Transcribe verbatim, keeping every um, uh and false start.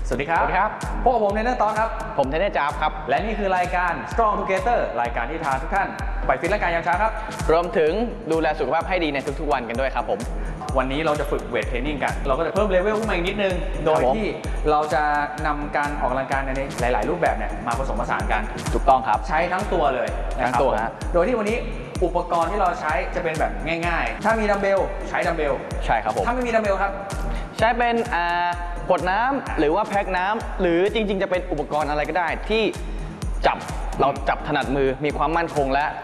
สวัสดีครับสวัสดีครับพบกับผมเทรนเนอร์ตอนครับผมเทนเนอร์จ๊าบครับและนี่คือรายการ Strong Together รายการที่พาทุกท่านไปฟิตร่างกายยามเช้าครับรวมถึงดูแลสุขภาพให้ดีในทุกๆวันกันด้วยครับผมวันนี้เราจะฝึกเวทเทรนนิ่งกัน เราก็จะเพิ่มเลเวลขึ้นมาอีกนิดนึง โดยที่เราจะนำการออกกำลังกายในหลาย ๆ รูปแบบเนี่ยมาผสมผสานกันถูกต้องครับใช้ทั้งตัวเลยนะคทั้รับงตัวผมฮะโดยที่วันนี้อุปกรณ์ที่เราใช้จะเป็นแบบง่าย ๆ ถ้ามีดัมเบลใช้ดัมเบลใช่ครับผมถ้าไม่มีดัมเบลครับใช้เป็นอ่าขวดน้ำหรือว่าแพ็คน้ำหรือจริงๆ จะเป็นอุปกรณ์อะไรก็ได้ที่จับเราจับถนัดมือมีความมั่นคงและ